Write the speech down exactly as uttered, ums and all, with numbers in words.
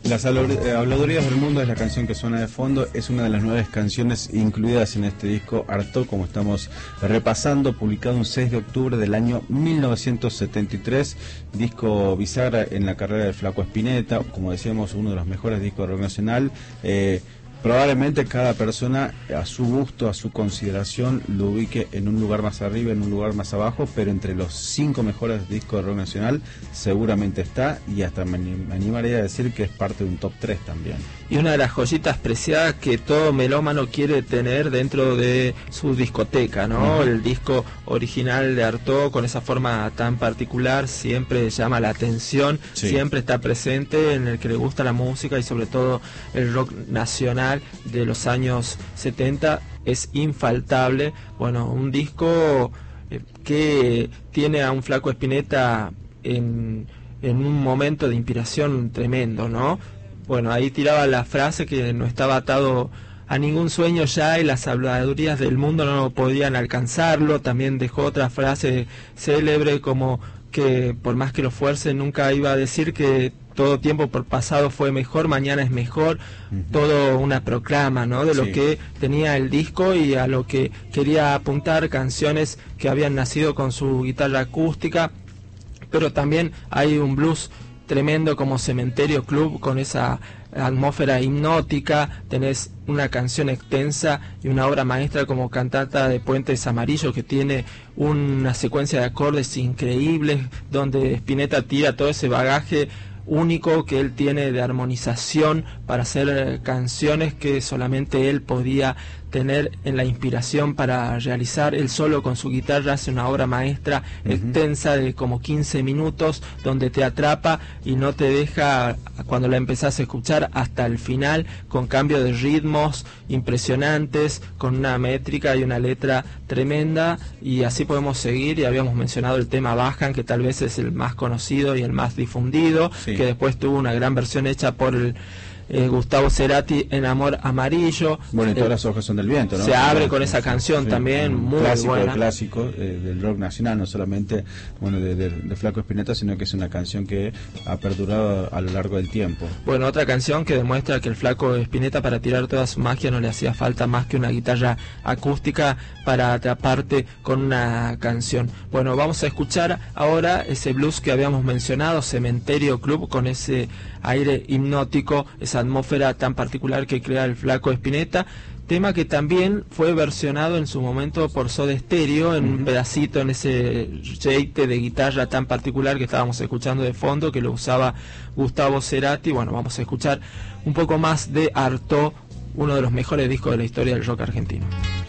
Las habladurías del mundo es la canción que suena de fondo, es una de las nueve canciones incluidas en este disco Artaud, como estamos repasando, publicado un seis de octubre del año mil novecientos setenta y tres, disco bisagra en la carrera del Flaco Spinetta, como decíamos, uno de los mejores discos de rock nacional. eh, Probablemente cada persona a su gusto, a su consideración, lo ubique en un lugar más arriba, en un lugar más abajo, pero entre los cinco mejores discos de rock nacional seguramente está, y hasta me animaría a decir que es parte de un top tres también. Y una de las joyitas preciadas que todo melómano quiere tener dentro de su discoteca, ¿no? Uh-huh. El disco original de Artaud, con esa forma tan particular, siempre llama la atención, sí. Siempre está presente en el que le gusta la música y sobre todo el rock nacional de los años setenta, es infaltable. Bueno, un disco eh, que tiene a un Flaco Spinetta en, en un momento de inspiración tremendo, ¿no? Bueno, ahí tiraba la frase que no estaba atado a ningún sueño ya y las habladurías del mundo no podían alcanzarlo. También dejó otra frase célebre como que por más que lo fuerce nunca iba a decir que todo tiempo por pasado fue mejor, mañana es mejor. Uh-huh. Todo una proclama, ¿no? De lo sí. que tenía el disco y a lo que quería apuntar, canciones que habían nacido con su guitarra acústica, pero también hay un blues tremendo como Cementerio Club, con esa atmósfera hipnótica. Tenés una canción extensa y una obra maestra como Cantata de Puentes Amarillos, que tiene una secuencia de acordes increíbles, donde Spinetta tira todo ese bagaje único que él tiene de armonización para hacer canciones que solamente él podía tener en la inspiración para realizar. Él solo con su guitarra hace una obra maestra uh-huh. extensa de como quince minutos, donde te atrapa y no te deja cuando la empezás a escuchar hasta el final, con cambio de ritmos impresionantes, con una métrica y una letra tremenda, y así podemos seguir. Y habíamos mencionado el tema Bajan, que tal vez es el más conocido y el más difundido, sí. que después tuvo una gran versión hecha por el Eh, Gustavo Cerati en Amor Amarillo. Bueno, y todas eh, las hojas son del viento, ¿no? Se abre con esa canción sí, también, un muy clásico buena. de clásico eh, del rock nacional, no solamente bueno de, de, de Flaco Spinetta, sino que es una canción que ha perdurado a lo largo del tiempo. Bueno, otra canción que demuestra que el Flaco Spinetta, para tirar toda su magia, no le hacía falta más que una guitarra acústica para atraparte con una canción. Bueno, vamos a escuchar ahora ese blues que habíamos mencionado, Cementerio Club, con ese aire hipnótico, esa atmósfera tan particular que crea el Flaco Spinetta, tema que también fue versionado en su momento por Soda Stereo en uh-huh. un pedacito, en ese jeite de guitarra tan particular que estábamos escuchando de fondo, que lo usaba Gustavo Cerati. Bueno, vamos a escuchar un poco más de Artaud, uno de los mejores discos de la historia del rock argentino.